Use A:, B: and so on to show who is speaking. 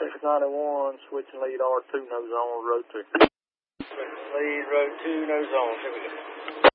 A: 691, switching lead R2, nose on, road 2.
B: Switching lead, road 2, nose on. Here we go.